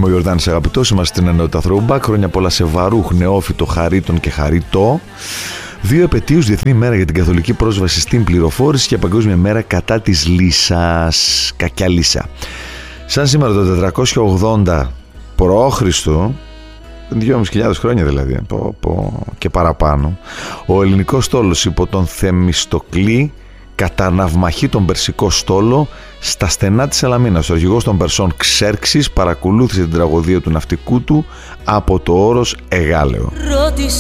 Είμαι ο Ιορδάνης Αγαπητός, είμαστε στην ενότητα Throwback. Χρόνια πολλά σε Βαρούχ, Νεόφυτο, Χαρίτων και Χαρίτο. 2 επετείους, Διεθνή μέρα για την καθολική πρόσβαση στην πληροφόρηση και Παγκόσμια μέρα κατά της λύσας. Κακιά λύσα. Σαν σήμερα το 480 π.Χ., 2.500 χρόνια δηλαδή, και παραπάνω, ο ελληνικός στόλος υπό τον Θεμιστοκλή καταναυμαχεί τον περσικό στόλο στα στενά της Σαλαμίνας. Ο αρχηγός των Περσών Ξέρξης παρακολούθησε την τραγωδία του ναυτικού του από το όρος Εγάλεο.